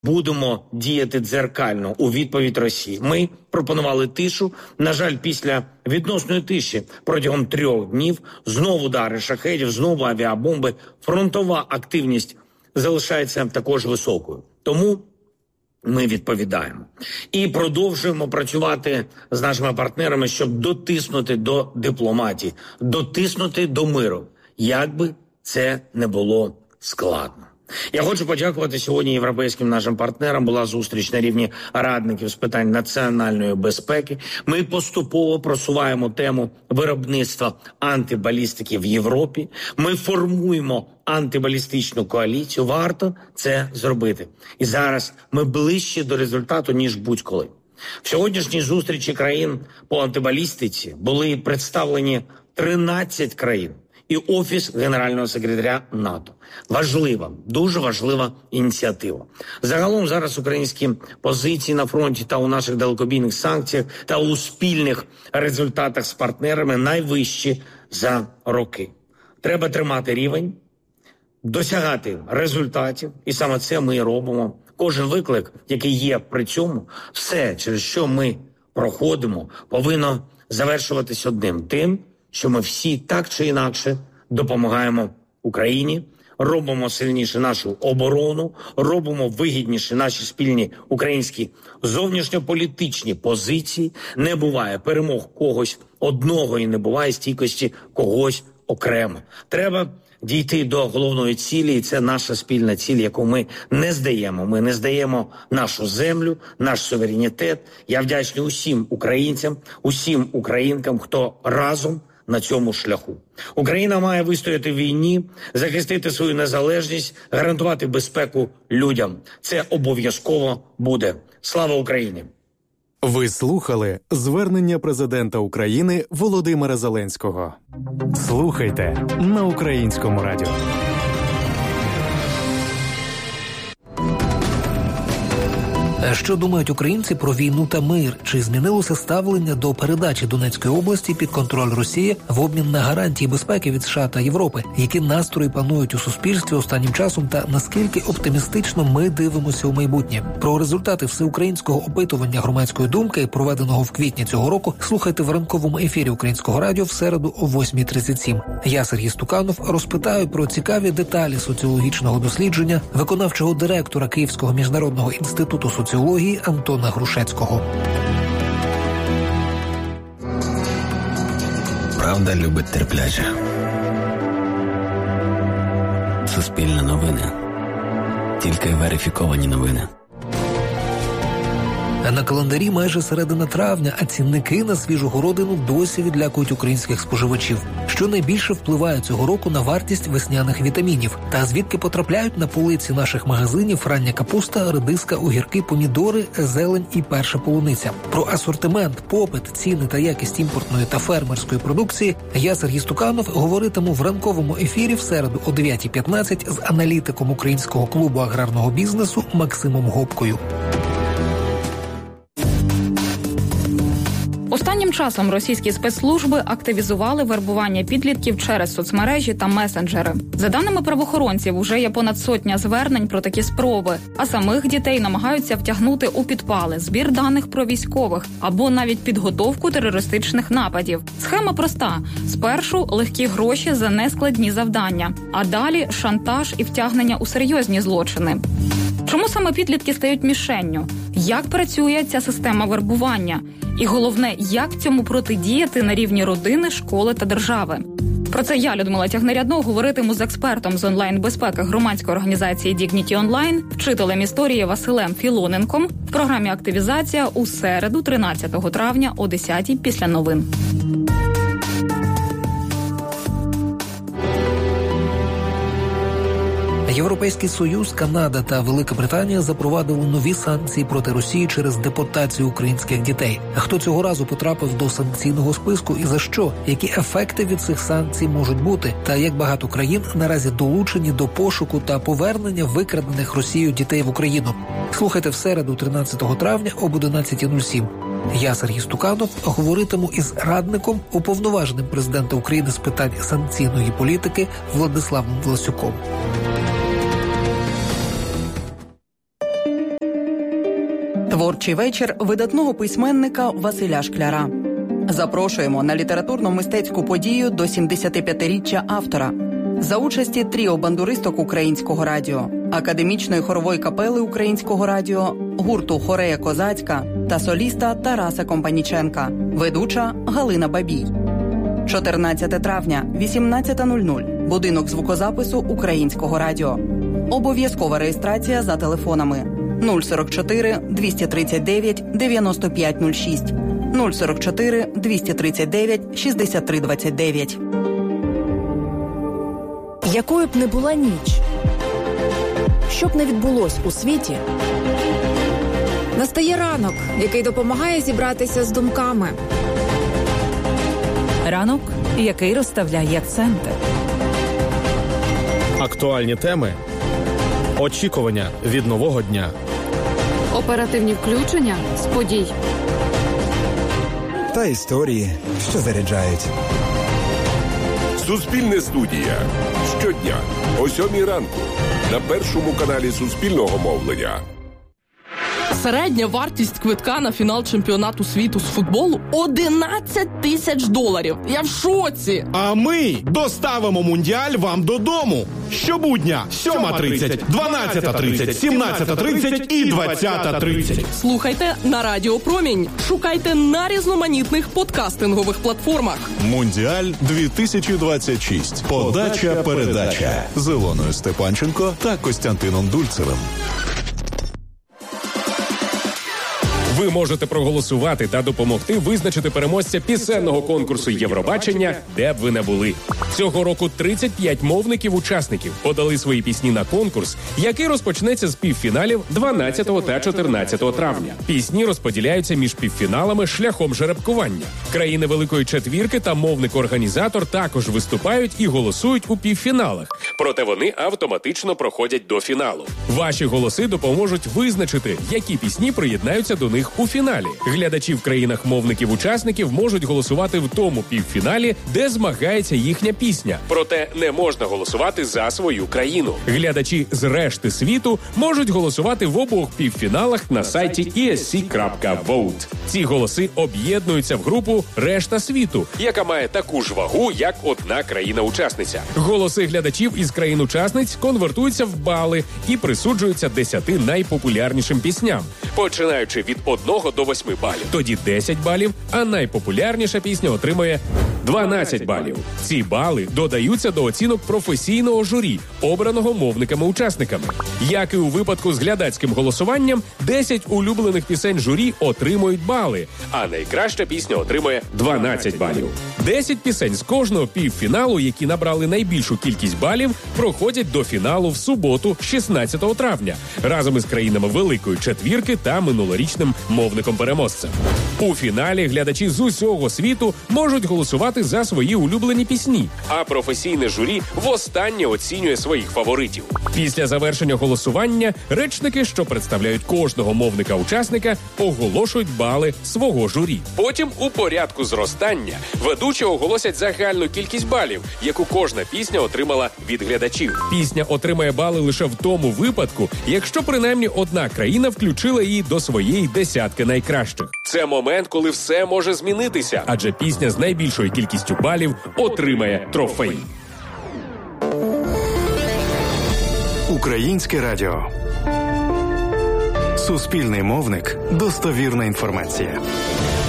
будемо діяти дзеркально у відповідь Росії. Ми пропонували тишу. На жаль, після відносної тиші протягом 3 днів знову удари шахедів, знову авіабомби. Фронтова активність залишається також високою. Тому ми відповідаємо. І продовжуємо працювати з нашими партнерами, щоб дотиснути до дипломатії, дотиснути до миру, як би це не було складно. Я хочу подякувати сьогодні європейським нашим партнерам. Була зустріч на рівні радників з питань національної безпеки. Ми поступово просуваємо тему виробництва антибалістики в Європі. Ми формуємо антибалістичну коаліцію. Варто це зробити. І зараз ми ближче до результату, ніж будь-коли. В сьогоднішній зустрічі країн по антибалістиці були представлені 13 країн і Офіс Генерального секретаря НАТО. Важлива, дуже важлива ініціатива. Загалом зараз українські позиції на фронті та у наших далекобійних санкціях та у спільних результатах з партнерами найвищі за роки. Треба тримати рівень, досягати результатів, і саме це ми і робимо. Кожен виклик, який є при цьому, все, через що ми проходимо, повинно завершуватись одним – тим, що ми всі так чи інакше допомагаємо Україні, робимо сильніше нашу оборону, робимо вигідніше наші спільні українські зовнішньополітичні позиції. Не буває перемог когось одного і не буває стійкості когось окремо. Треба дійти до головної цілі, і це наша спільна ціль, яку ми не здаємо. Ми не здаємо нашу землю, наш суверенітет. Я вдячний усім українцям, усім українкам, хто разом на цьому шляху. Україна має вистояти в війні, захистити свою незалежність, гарантувати безпеку людям. Це обов'язково буде. Слава Україні! Ви слухали звернення президента України Володимира Зеленського. Слухайте на Українському радіо. Що думають українці про війну та мир? Чи змінилося ставлення до передачі Донецької області під контроль Росії в обмін на гарантії безпеки від США та Європи? Які настрої панують у суспільстві останнім часом та наскільки оптимістично ми дивимося у майбутнє? Про результати всеукраїнського опитування громадської думки, проведеного в квітні цього року, слухайте в ранковому ефірі Українського радіо в середу о 8:37. Я, Сергій Стуканов, розпитаю про цікаві деталі соціологічного дослідження виконавчого директора Київського міжнародного інституту соціології Антона Грушецького. Правда любить терпляче. Суспільне новини. Тільки верифіковані новини. А на календарі майже середина травня, а цінники на свіжу городину досі відлякують українських споживачів. Що найбільше впливає цього року на вартість весняних вітамінів? Та звідки потрапляють на полиці наших магазинів рання капуста, редиска, огірки, помідори, зелень і перша полуниця? Про асортимент, попит, ціни та якість імпортної та фермерської продукції я, Сергій Стуканов, говоритиму в ранковому ефірі в середу о 9:15 з аналітиком Українського клубу аграрного бізнесу Максимом Гопкою. Останнім часом російські спецслужби активізували вербування підлітків через соцмережі та месенджери. За даними правоохоронців, уже є понад 100 звернень про такі спроби, а самих дітей намагаються втягнути у підпали, збір даних про військових або навіть підготовку терористичних нападів. Схема проста. Спершу легкі гроші за нескладні завдання, а далі шантаж і втягнення у серйозні злочини. Чому саме підлітки стають мішенню? Як працює ця система вербування? І головне, як цьому протидіяти на рівні родини, школи та держави? Про це я, Людмила Тягнерядно, говоритиму з експертом з онлайн-безпеки громадської організації Dignity Online, вчителем історії Василем Філоненком в програмі «Активізація» у середу, 13 травня о 10:00 після новин. Європейський Союз, Канада та Велика Британія запровадили нові санкції проти Росії через депортацію українських дітей. А хто цього разу потрапив до санкційного списку і за що? Які ефекти від цих санкцій можуть бути? Та як багато країн наразі долучені до пошуку та повернення викрадених Росією дітей в Україну? Слухайте в середу, 13 травня об 11:07. Я, Сергій Стуканов, говоритиму із радником, уповноваженим президента України з питань санкційної політики Владиславом Власюком. Творчий вечір видатного письменника Василя Шкляра. Запрошуємо на літературно-мистецьку подію до 75-річчя автора. За участі тріо бандуристок Українського радіо, академічної хорової капели Українського радіо, гурту «Хорея Козацька» та соліста Тараса Компаніченка, ведуча Галина Бабій. 14 травня, 18:00. Будинок звукозапису Українського радіо. Обов'язкова реєстрація за телефонами 044 239 9506, 044 239 6329. Якою б не була ніч, що б не відбулось у світі, настає ранок, який допомагає зібратися з думками. Ранок, який розставляє акценти. Актуальні теми, очікування від нового дня. Оперативні включення з подій. Та історії, що заряджають. Суспільне студія. Щодня о 7:00 ранку на першому каналі Суспільного мовлення. Середня вартість квитка на фінал чемпіонату світу з футболу – $11 тисяч. Я в шоці! А ми доставимо Мундіаль вам додому. Щобудня 7:30, 12:30, 17:30 і 20:30. Слухайте на Радіо Промінь. Шукайте на різноманітних подкастингових платформах. Мундіаль 2026. Подача-передача з Ілоною Степанченко та Костянтином Дульцевим. Ви можете проголосувати та допомогти визначити переможця пісенного конкурсу Євробачення, де б ви не були. Цього року 35 мовників-учасників подали свої пісні на конкурс, який розпочнеться з півфіналів 12 та 14 травня. Пісні розподіляються між півфіналами шляхом жеребкування. Країни Великої Четвірки та мовник-організатор також виступають і голосують у півфіналах, проте вони автоматично проходять до фіналу. Ваші голоси допоможуть визначити, які пісні приєднаються до них у фіналі. Глядачі в країнах мовників-учасників можуть голосувати в тому півфіналі, де змагається їхня пісня. Проте не можна голосувати за свою країну. Глядачі з решти світу можуть голосувати в обох півфіналах на сайті esc.vote. Ці голоси об'єднуються в групу «Решта світу», яка має таку ж вагу, як одна країна-учасниця. Голоси глядачів із країн-учасниць конвертуються в бали і присуджуються 10 найпопулярнішим пісням, починаючи від 1 до 8 балів. Тоді 10 балів, а найпопулярніша пісня отримує 12 балів. Ці бали додаються до оцінок професійного журі, обраного мовниками-учасниками. Як і у випадку з глядацьким голосуванням, 10 улюблених пісень журі отримують бали, а найкраща пісня отримує 12 балів. 10 пісень з кожного півфіналу, які набрали найбільшу кількість балів, проходять до фіналу в суботу, 16 травня, разом із країнами Великої Четвірки та минулорічним мовником-переможцем. У фіналі глядачі з усього світу можуть голосувати за свої улюблені пісні, а професійне журі востаннє оцінює своїх фаворитів. Після завершення голосування речники, що представляють кожного мовника-учасника, оголошують бали свого журі. Потім у порядку зростання ведучі оголосять загальну кількість балів, яку кожна пісня отримала від глядачів. Пісня отримає бали лише в тому випадку, якщо принаймні одна країна включила її до своєї десятки найкращих. Це момент, коли все може змінитися, адже пісня з найбільшою кількістю балів отримає трофей. Українське радіо. Суспільний мовник. Достовірна інформація.